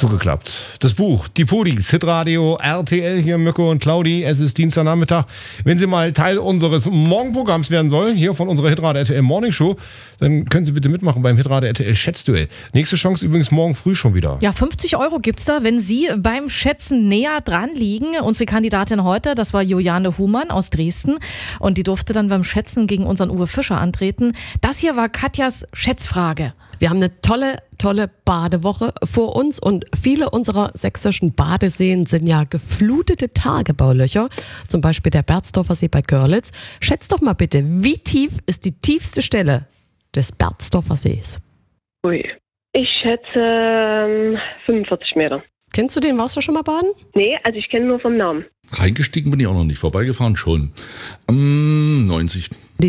so geklappt. Das Buch, die Pudis, Hitradio, RTL, hier Mirko und Claudi. Es ist Dienstagnachmittag. Wenn Sie mal Teil unseres Morgenprogramms werden sollen, hier von unserer Hitradio RTL Morning Show, dann können Sie bitte mitmachen beim Hitradio RTL Schätzduell. Nächste Chance übrigens morgen früh schon wieder. Ja, 50 € gibt's da, wenn Sie beim Schätzen näher dran liegen. Unsere Kandidatin heute, das war Juliane Humann aus Dresden. Und die durfte dann beim Schätzen gegen unseren Uwe Fischer antreten. Das hier war Katjas Schätzfrage. Wir haben eine tolle Badewoche vor uns und viele unserer sächsischen Badeseen sind ja geflutete Tagebaulöcher, zum Beispiel der Berzdorfer See bei Görlitz. Schätzt doch mal bitte, wie tief ist die tiefste Stelle des Berzdorfer Sees? Ui, ich schätze 45 Meter. Kennst du den? Warst du schon mal baden? Nee, also ich kenne nur vom Namen. Reingestiegen bin ich auch noch nicht, vorbeigefahren schon. 90.